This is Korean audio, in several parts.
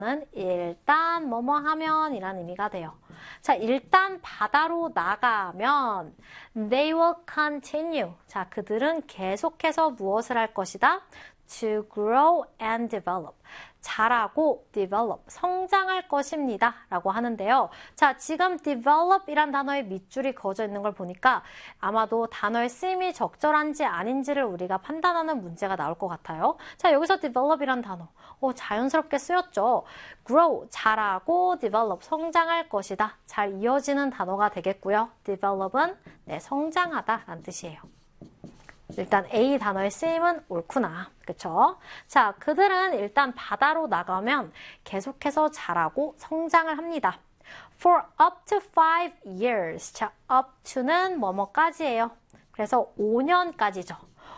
는 일단 뭐뭐 하면 이란 의미가 돼요. 자, 일단 바다로 나가면 they will continue. 자, 그들은 계속해서 무엇을 할 것이다? to grow and develop. 자라고 develop, 성장할 것입니다. 라고 하는데요. 자, 지금 develop 이란 단어에 밑줄이 그어져 있는 걸 보니까 아마도 단어의 쓰임이 적절한지 아닌지를 우리가 판단하는 문제가 나올 것 같아요. 자, 여기서 develop 이란 단어. 자연스럽게 쓰였죠. grow, 자라고 develop, 성장할 것이다. 잘 이어지는 단어가 되겠고요. develop은 네, 성장하다 라는 뜻이에요. 일단 A 단어의 쓰임은 옳구나. 그쵸? 자, 그들은 일단 바다로 나가면 계속해서 자라고 성장을 합니다. For up to 5 years. 자, up to는 뭐뭐까지예요. 그래서 5년까지죠.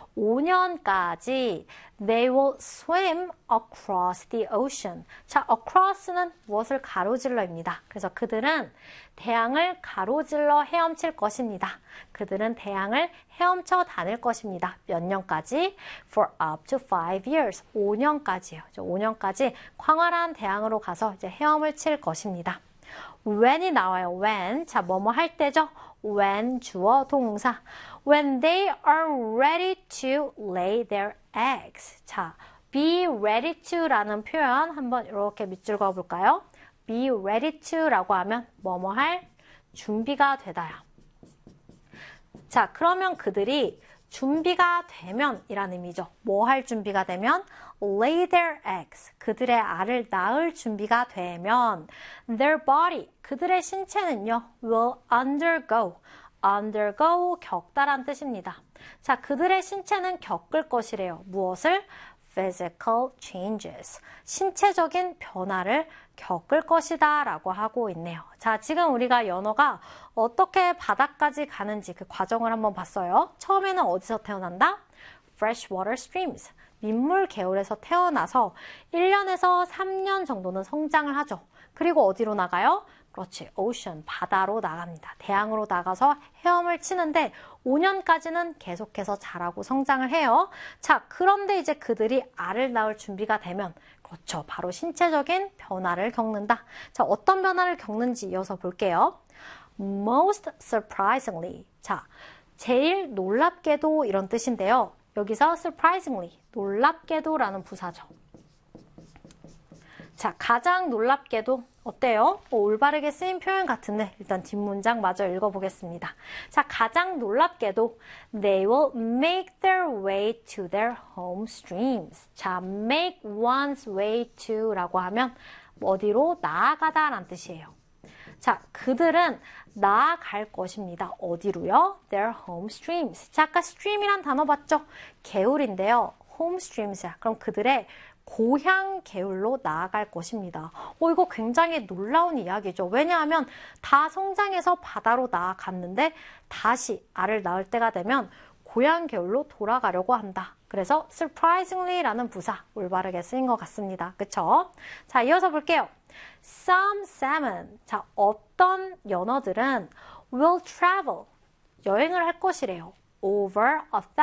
5년까지 they will swim across the ocean. 자, across는 무엇을 가로질러입니다. 그래서 그들은 대양을 가로질러 헤엄칠 것입니다. 그들은 대양을 헤엄쳐 다닐 것입니다. 몇 년까지? For up to 5 years. 5년까지요. 5년까지 광활한 대양으로 가서 이제 헤엄을 칠 것입니다. when이 나와요. when. 자, 뭐뭐 할 때죠. when 주어 동사. When they are ready to lay their eggs. 자, be ready to 라는 표현 한번 이렇게 밑줄 그어 볼까요? be ready to 라고 하면 뭐뭐 할 준비가 되다요. 자, 그러면 그들이 준비가 되면 이란 의미죠. 뭐 할 준비가 되면? lay their eggs. 그들의 알을 낳을 준비가 되면 their body. 그들의 신체는요. will undergo. undergo, 겪다란 뜻입니다. 자, 그들의 신체는 겪을 것이래요. 무엇을? physical changes. 신체적인 변화를 겪을 것이다 라고 하고 있네요. 자, 지금 우리가 연어가 어떻게 바다까지 가는지 그 과정을 한번 봤어요. 처음에는 어디서 태어난다? freshwater streams. 민물 개울에서 태어나서 1년에서 3년 정도는 성장을 하죠. 그리고 어디로 나가요? 그렇지, ocean, 바다로 나갑니다. 대양으로 나가서 헤엄을 치는데 5년까지는 계속해서 자라고 성장을 해요. 자, 그런데 이제 그들이 알을 낳을 준비가 되면 그렇죠, 바로 신체적인 변화를 겪는다. 자, 어떤 변화를 겪는지 이어서 볼게요. Most surprisingly. 자, 제일 놀랍게도 이런 뜻인데요. 여기서 surprisingly, 놀랍게도라는 부사죠. 자, 가장 놀랍게도 어때요? 올바르게 쓰인 표현 같은데 일단 뒷문장 마저 읽어보겠습니다. 자, 가장 놀랍게도 they will make their way to their home streams. 자, make one's way to 라고 하면 어디로 나아가다 라는 뜻이에요. 자, 그들은 나아갈 것입니다. 어디로요? Their home streams. 자, 아까 stream이란 단어 봤죠? 개울인데요. home streams야. 그럼 그들의 고향 개울로 나아갈 것입니다. 이거 굉장히 놀라운 이야기죠. 왜냐하면 다 성장해서 바다로 나아갔는데 다시 알을 낳을 때가 되면 고향 개울로 돌아가려고 한다. 그래서 surprisingly라는 부사 올바르게 쓰인 것 같습니다. 그쵸? 자, 이어서 볼게요. Some salmon. 자, 어떤 연어들은 will travel. 여행을 할 것이래요. over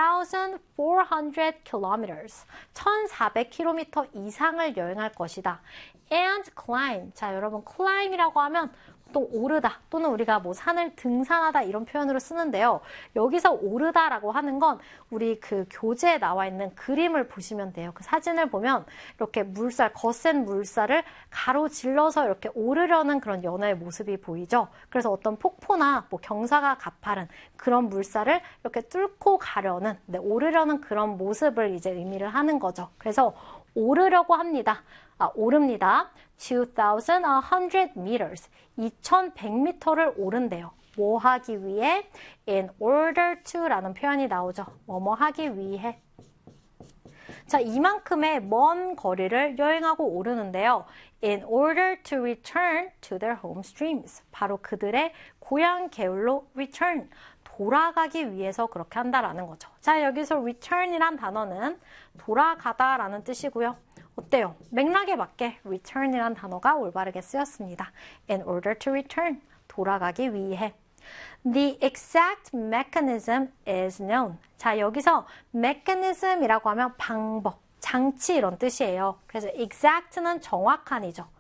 1,400 kilometers. 1,400km 이상을 여행할 것이다. and climb. 자, 여러분, climb이라고 하면 또 오르다 또는 우리가 뭐 산을 등산하다 이런 표현으로 쓰는데요. 여기서 오르다라고 하는 건 우리 그 교재에 나와 있는 그림을 보시면 돼요. 그 사진을 보면 이렇게 물살, 거센 물살을 가로질러서 이렇게 오르려는 그런 연어의 모습이 보이죠. 그래서 어떤 폭포나 뭐 경사가 가파른 그런 물살을 이렇게 뚫고 가려는, 오르려는 그런 모습을 이제 의미를 하는 거죠. 그래서 오르려고 합니다. 오릅니다. 2,100 meters. 2,100m를 오른대요. 뭐 하기 위해? In order to 라는 표현이 나오죠. 뭐뭐 하기 위해. 자, 이만큼의 먼 거리를 여행하고 오르는데요. In order to return to their home streams. 바로 그들의 고향 개울로 return. 돌아가기 위해서 그렇게 한다라는 거죠. 자, 여기서 return이란 단어는 돌아가다라는 뜻이고요. 어때요? 맥락에 맞게 return이란 단어가 올바르게 쓰였습니다. In order to return, 돌아가기 위해. The exact mechanism is known. 자, 여기서 mechanism이라고 하면 방법, 장치 이런 뜻이에요. 그래서 exact는 정확한이죠.